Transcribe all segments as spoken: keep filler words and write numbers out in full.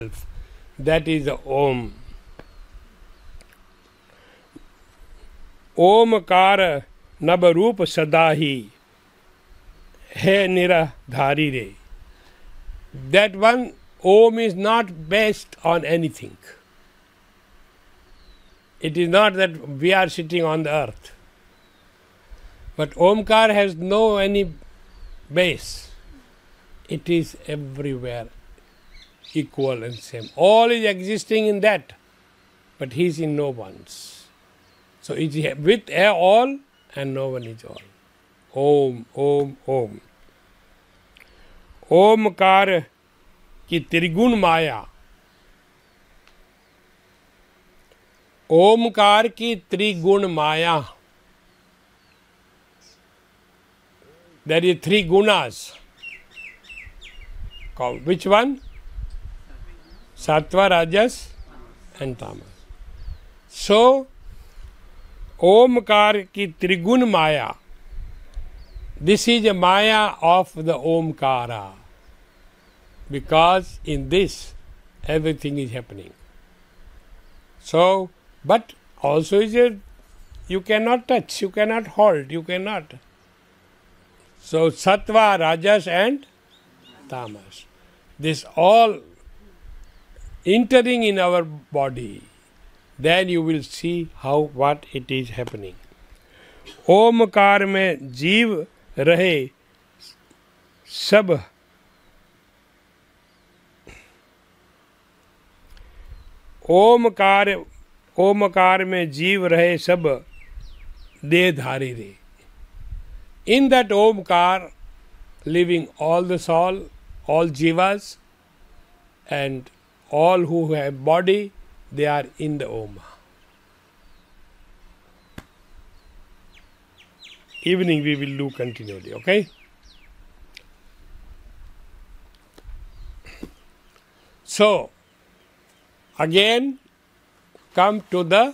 That is the Om. Omkar Nabarup Sadahi Hai Niradhari Re. That one Om is not based on anything. It is not that we are sitting on the earth. But Omkar has no any base. It is everywhere equal and same. All is existing in that, but he is in no one's. So it is with all and no one is all. Om, Om, Om. Omkar की त्रिगुण माया. ओमकार की त्रिगुण माया. There is three gunas. Which one? Sattva, Rajas and Tamas. So, Omkar ki Trigun Maya. This is a Maya of the Omkara. Because in this, everything is happening. So, but also is a, you cannot touch, you cannot hold, you cannot. So, Sattva, Rajas and Tamas. This all entering in our body, then you will see how what it is happening. Omkar में जीव रहे सब. ओमकार ओमकार में जीव रहे सब देहधारी रे. In that Omkar, living all the soul, all jivas, and all who have body, they are in the Om. Evening we will do continually, okay? So, again, come to the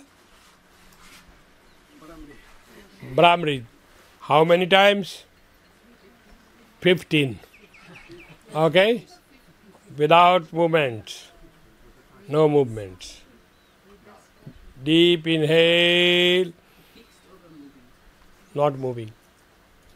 Brahmari. How many times? Fifteen. Okay? Without movement. No movements. Deep inhale. Not moving.